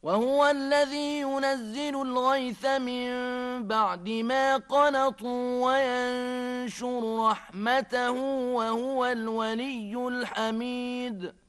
وهو الذي ينزل الغيث من بعد ما قنطوا وينشر رحمته وهو الولي الحميد